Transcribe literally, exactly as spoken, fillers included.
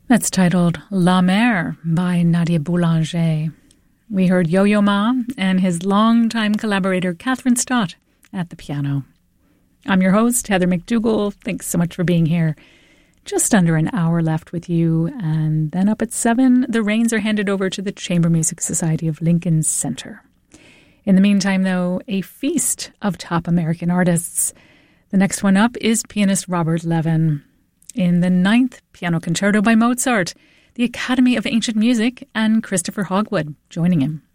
That's titled La Mer by Nadia Boulanger. We heard Yo-Yo Ma and his longtime collaborator Catherine Stott at the piano. I'm your host, Heather McDougall. Thanks so much for being here. Just under an hour left with you, and then up at seven, the reins are handed over to the Chamber Music Society of Lincoln Center. In the meantime, though, a feast of top American artists. The next one up is pianist Robert Levin. In the Ninth Piano Concerto by Mozart, the Academy of Ancient Music and Christopher Hogwood joining him.